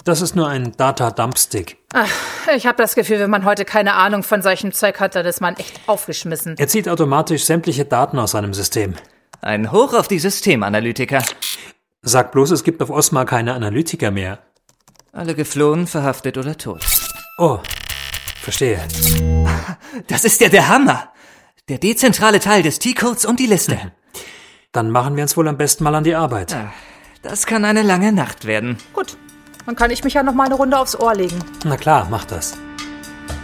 Das ist nur ein Data-Dumpstick. Ich habe das Gefühl, wenn man heute keine Ahnung von solchem Zeug hat, dann ist man echt aufgeschmissen. Er zieht automatisch sämtliche Daten aus seinem System. Ein Hoch auf die Systemanalytiker. Sag bloß, es gibt auf Osmar keine Analytiker mehr. Alle geflohen, verhaftet oder tot. Oh, verstehe. Das ist ja der Hammer. Der dezentrale Teil des T-Codes und die Liste. Dann machen wir uns wohl am besten mal an die Arbeit. Das kann eine lange Nacht werden. Gut, dann kann ich mich ja noch mal eine Runde aufs Ohr legen. Na klar, mach das.